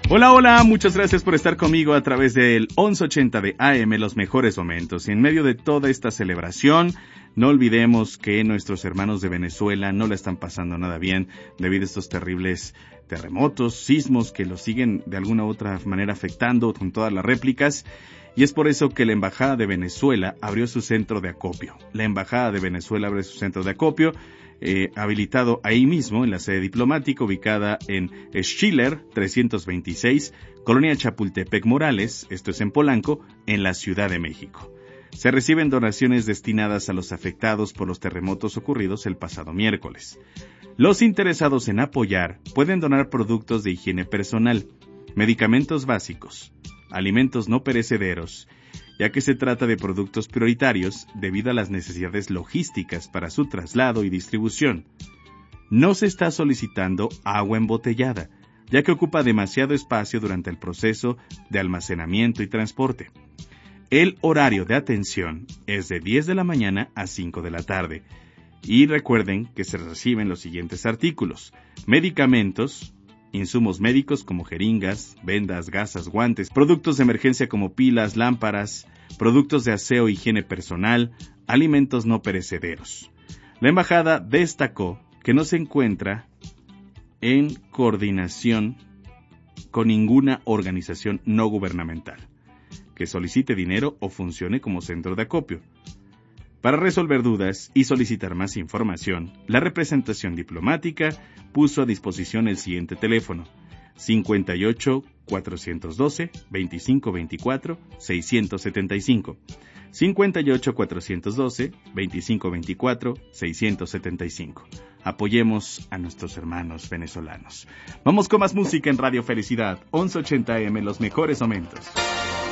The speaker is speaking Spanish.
Hola, hola, muchas gracias por estar conmigo a través del 1180 de AM, los mejores momentos. Y en medio de toda esta celebración, no olvidemos que nuestros hermanos de Venezuela no la están pasando nada bien debido a estos terribles terremotos, sismos que los siguen de alguna u otra manera afectando con todas las réplicas. Y es por eso que la Embajada de Venezuela abrió su centro de acopio. La Embajada de Venezuela abre su centro de acopio, habilitado ahí mismo en la sede diplomática ubicada en Schiller 326, Colonia Chapultepec Morales, esto es en Polanco, en la Ciudad de México. Se reciben donaciones destinadas a los afectados por los terremotos ocurridos el pasado miércoles. Los interesados en apoyar pueden donar productos de higiene personal, medicamentos básicos, alimentos no perecederos, ya que se trata de productos prioritarios debido a las necesidades logísticas para su traslado y distribución. No se está solicitando agua embotellada, ya que ocupa demasiado espacio durante el proceso de almacenamiento y transporte. El horario de atención es de 10 de la mañana a 5 de la tarde. Y recuerden que se reciben los siguientes artículos: medicamentos, insumos médicos como jeringas, vendas, gasas, guantes, productos de emergencia como pilas, lámparas, productos de aseo e higiene personal, alimentos no perecederos. La embajada destacó que no se encuentra en coordinación con ninguna organización no gubernamental que solicite dinero o funcione como centro de acopio. Para resolver dudas y solicitar más información, la representación diplomática puso a disposición el siguiente teléfono: 58 412 2524 675. 58 412 2524 675. Apoyemos a nuestros hermanos venezolanos. Vamos con más música en Radio Felicidad, 1180 AM, los mejores momentos.